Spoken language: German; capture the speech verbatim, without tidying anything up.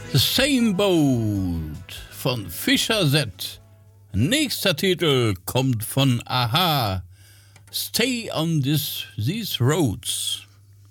The Same Boat von Fischer Z. Nächster Titel kommt von Aha. Stay on this, these roads.